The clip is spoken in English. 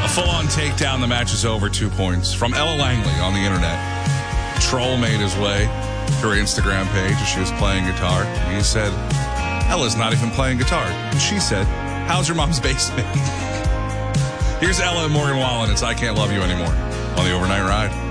full-on takedown. The match is over. 2 points from Ella Langley on the internet. Troll made his way to her Instagram page as she was playing guitar. He said, Ella's not even playing guitar. And she said, how's your mom's basement? Here's Ella and Morgan Wallen. It's I Can't Love You Anymore on the Overnight Ride.